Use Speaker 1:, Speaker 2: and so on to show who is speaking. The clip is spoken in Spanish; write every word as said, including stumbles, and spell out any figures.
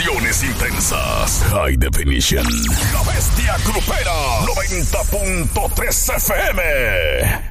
Speaker 1: Emociones intensas. High Definition. La Bestia Grupera. noventa punto tres F M.